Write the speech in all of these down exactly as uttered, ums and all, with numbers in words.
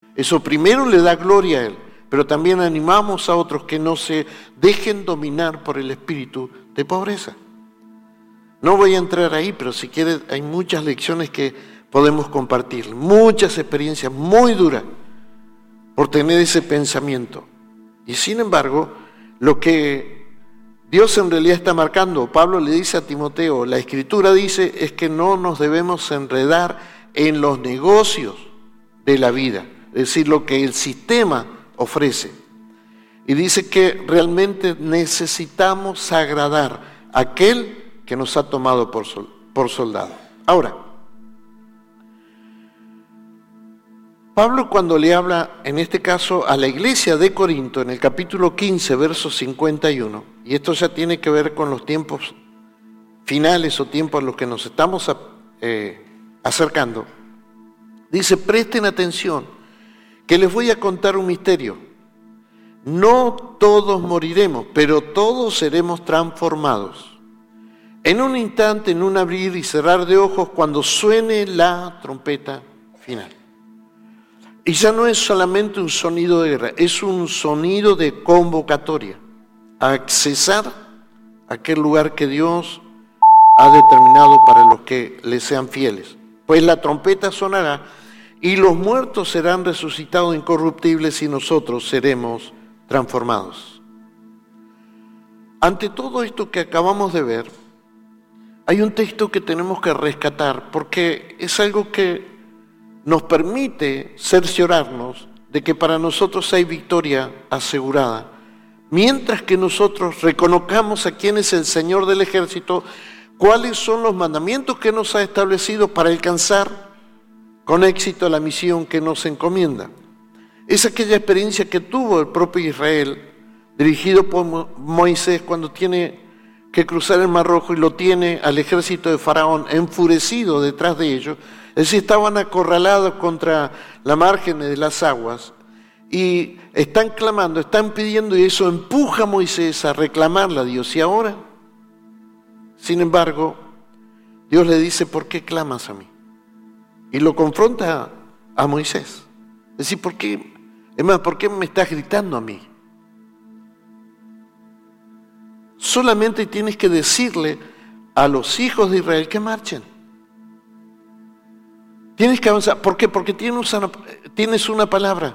Eso primero le da gloria a Él, pero también animamos a otros que no se dejen dominar por el espíritu de pobreza. No voy a entrar ahí, pero si quieres hay muchas lecciones que podemos compartir, muchas experiencias muy duras por tener ese pensamiento. Y sin embargo, lo que Dios en realidad está marcando, Pablo le dice a Timoteo, la Escritura dice, es que no nos debemos enredar en los negocios de la vida, es decir, lo que el sistema ofrece. Y dice que realmente necesitamos agradar a aquel que nos ha tomado por, sol, por soldado. Ahora, Pablo cuando le habla, en este caso, a la iglesia de Corinto, en el capítulo quince, verso cincuenta y uno, y esto ya tiene que ver con los tiempos finales o tiempos a los que nos estamos eh, acercando, dice, presten atención, que les voy a contar un misterio. No todos moriremos, pero todos seremos transformados. En un instante, en un abrir y cerrar de ojos, cuando suene la trompeta final. Y ya no es solamente un sonido de guerra, es un sonido de convocatoria a accesar a aquel lugar que Dios ha determinado para los que le sean fieles. Pues la trompeta sonará y los muertos serán resucitados incorruptibles y nosotros seremos transformados. Ante todo esto que acabamos de ver, hay un texto que tenemos que rescatar porque es algo que nos permite cerciorarnos de que para nosotros hay victoria asegurada. Mientras que nosotros reconozcamos a quién es el Señor del ejército, cuáles son los mandamientos que nos ha establecido para alcanzar con éxito la misión que nos encomienda. Es aquella experiencia que tuvo el propio Israel, dirigido por Moisés cuando tiene que cruzar el Mar Rojo y lo tiene al ejército de Faraón enfurecido detrás de ellos. Es decir, estaban acorralados contra la margen de las aguas y están clamando, están pidiendo, y eso empuja a Moisés a reclamarle a Dios. Y ahora, sin embargo, Dios le dice, ¿por qué clamas a mí? Y lo confronta a Moisés. Es decir, ¿por qué? Es más, ¿por qué me estás gritando a mí? Solamente tienes que decirle a los hijos de Israel que marchen. Tienes que avanzar. ¿Por qué? Porque tienes una, tienes una palabra.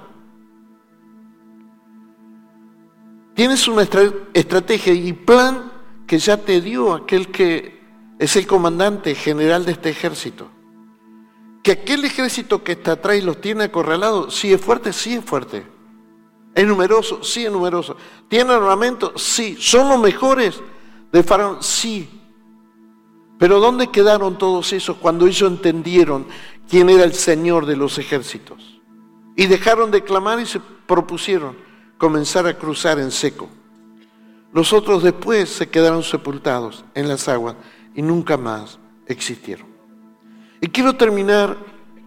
Tienes una estrategia y plan que ya te dio aquel que es el comandante general de este ejército. Que aquel ejército que está atrás y los tiene acorralados, sí es fuerte, sí es fuerte. ¿Es numeroso? Sí, es numeroso. ¿Tiene armamento? Sí. ¿Son los mejores de Faraón? Sí. Pero ¿dónde quedaron todos esos cuando ellos entendieron quién era el Señor de los ejércitos? Y dejaron de clamar y se propusieron comenzar a cruzar en seco. Los otros después se quedaron sepultados en las aguas y nunca más existieron. Y quiero terminar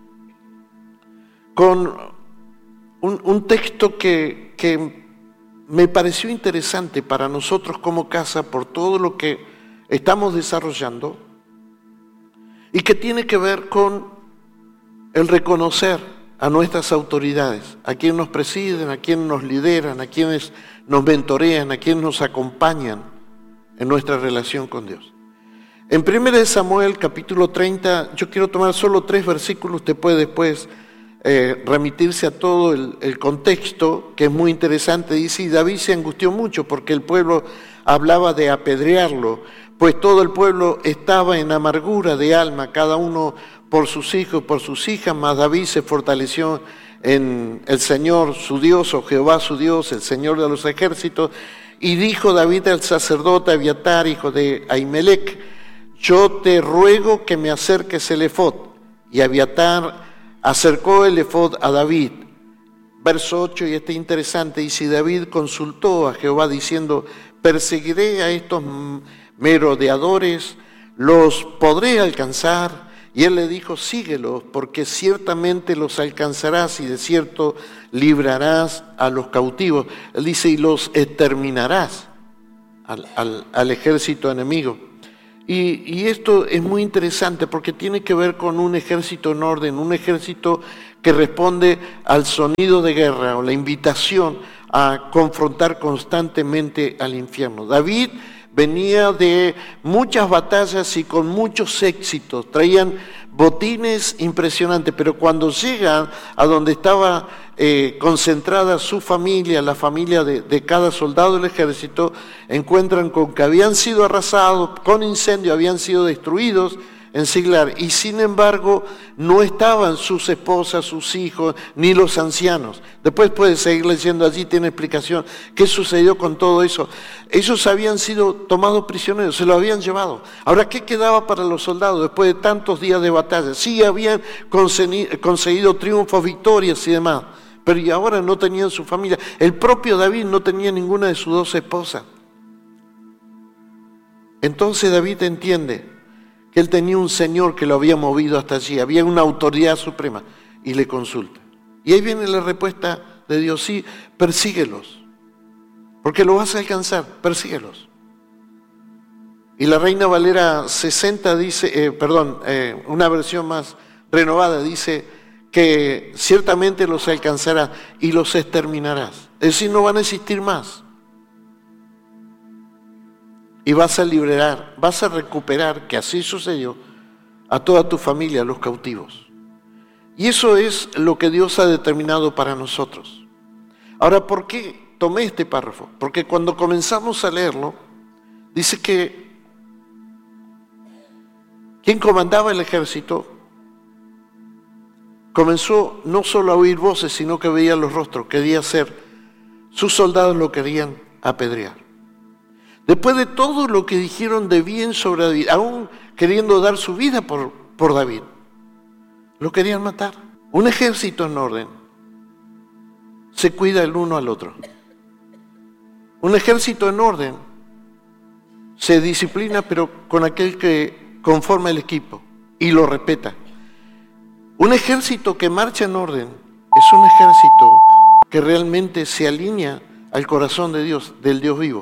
con Un, un texto que, que me pareció interesante para nosotros como casa por todo lo que estamos desarrollando y que tiene que ver con el reconocer a nuestras autoridades, a quienes nos presiden, a quienes nos lideran, a quienes nos mentorean, a quienes nos acompañan en nuestra relación con Dios. En primera de Samuel, capítulo treinta, yo quiero tomar solo tres versículos, usted puede después Eh, remitirse a todo el, el contexto, que es muy interesante. Dice, y David se angustió mucho porque el pueblo hablaba de apedrearlo, pues todo el pueblo estaba en amargura de alma, cada uno por sus hijos, por sus hijas, mas David se fortaleció en el Señor su Dios, o Jehová su Dios, el Señor de los ejércitos, y dijo David al sacerdote Abiatar, hijo de Ahimelech, yo te ruego que me acerques el efod, y Abiatar acercó el efod a David. Verso ocho, y este interesante, y si David consultó a Jehová diciendo, perseguiré a estos merodeadores, los podré alcanzar, y él le dijo, síguelos, porque ciertamente los alcanzarás y de cierto librarás a los cautivos. Él dice, y los exterminarás al, al, al ejército enemigo. Y, y esto es muy interesante porque tiene que ver con un ejército en orden, un ejército que responde al sonido de guerra o la invitación a confrontar constantemente al infierno. David venía de muchas batallas y con muchos éxitos, traían botines impresionantes, pero cuando llegan a donde estaba eh, concentrada su familia, la familia de, de cada soldado del ejército, encuentran con que habían sido arrasados, con incendio habían sido destruidos en Siglar, y sin embargo no estaban sus esposas, sus hijos, ni los ancianos. Después puedes seguir leyendo, allí tiene explicación qué sucedió con todo eso. Ellos habían sido tomados prisioneros, se lo habían llevado. Ahora, ¿qué quedaba para los soldados después de tantos días de batalla? Sí, habían conseguido triunfos, victorias y demás, pero y ahora no tenían su familia. El propio David no tenía ninguna de sus dos esposas. Entonces David entiende que él tenía un Señor que lo había movido hasta allí, había una autoridad suprema, y le consulta. Y ahí viene la respuesta de Dios: sí, persíguelos, porque lo vas a alcanzar, persíguelos. Y la Reina Valera sesenta dice, eh, perdón, eh, una versión más renovada dice que ciertamente los alcanzarás y los exterminarás. Es decir, no van a existir más. Y vas a liberar, vas a recuperar, que así sucedió, a toda tu familia, a los cautivos. Y eso es lo que Dios ha determinado para nosotros. Ahora, ¿por qué tomé este párrafo? Porque cuando comenzamos a leerlo, dice que quien comandaba el ejército comenzó no solo a oír voces, sino que veía los rostros, quería ser, sus soldados lo querían apedrear. Después de todo lo que dijeron de bien sobre David, aún queriendo dar su vida por, por David, lo querían matar. Un ejército en orden se cuida el uno al otro. Un ejército en orden se disciplina, pero con aquel que conforma el equipo y lo respeta. Un ejército que marcha en orden es un ejército que realmente se alinea al corazón de Dios, del Dios vivo.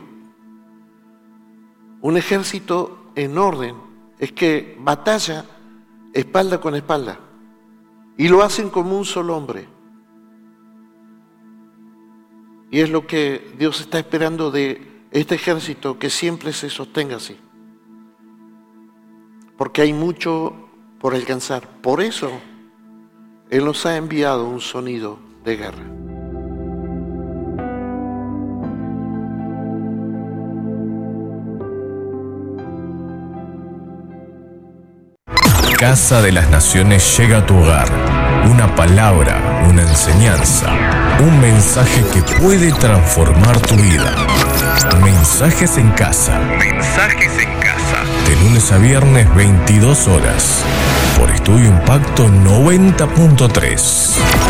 Un ejército en orden es que batalla espalda con espalda y lo hacen como un solo hombre. Y es lo que Dios está esperando de este ejército, que siempre se sostenga así. Porque hay mucho por alcanzar. Por eso Él nos ha enviado un sonido de guerra. Casa de las Naciones llega a tu hogar. Una palabra, una enseñanza, un mensaje que puede transformar tu vida. Mensajes en casa. Mensajes en casa. De lunes a viernes, veintidós horas. Por Estudio Impacto noventa punto tres.